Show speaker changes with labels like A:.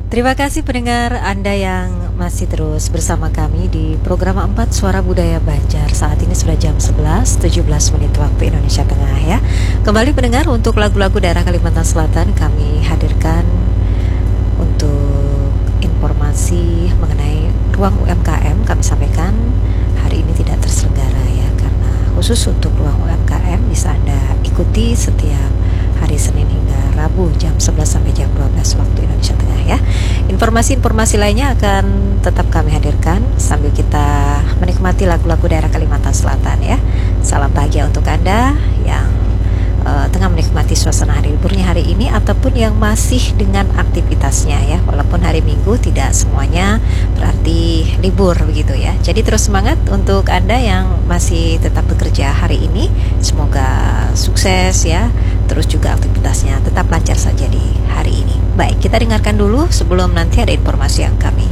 A: Terima kasih pendengar Anda yang masih terus bersama kami di program 4 Suara Budaya Banjar. Saat ini sudah jam 11.17 menit waktu Indonesia Tengah ya. Kembali pendengar, untuk lagu-lagu daerah Kalimantan Selatan kami hadirkan untuk informasi mengenai ruang UMKM. Kami sampaikan hari ini tidak terselenggara ya, karena khusus untuk ruang UMKM bisa Anda ikuti setiap hari Senin hingga Rabu jam 11 sampai jam 12 waktu Indonesia Tengah ya. Informasi-informasi lainnya akan tetap kami hadirkan sambil kita menikmati lagu-lagu daerah Kalimantan Selatan ya. Salam bahagia untuk Anda yang tengah menikmati suasana hari liburnya hari ini ataupun yang masih dengan aktivitasnya ya. Walaupun hari Minggu tidak semuanya berarti libur begitu ya. Jadi terus semangat untuk Anda yang masih tetap bekerja hari ini. Semoga sukses ya. Terus juga aktivitasnya tetap lancar saja di hari ini. Baik, kita dengarkan dulu sebelum nanti ada informasi yang kami